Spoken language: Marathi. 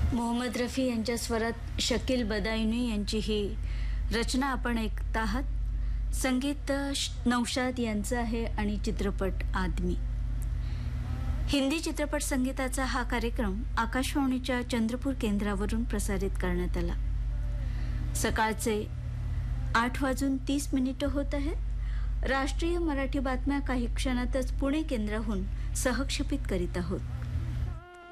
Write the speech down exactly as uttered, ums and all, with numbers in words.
मोहम्मद रफी यांच्या स्वरात शकील बदायुनी यांची ही रचना आपण ऐकत आहात। संगीत नौशाद यांचं आहे आणि चित्रपट आदमी। हिंदी चित्रपट संगीताचा हा कार्यक्रम आकाशवाणीच्या चंद्रपूर केंद्रावरून प्रसारित करण्यात आला। सकाळचे आठ वाजून तीस मिनिटं होत आहेत। राष्ट्रीय मराठी बातम्या काही क्षणातच पुणे केंद्राहून सहक्षेपित करीत आहोत।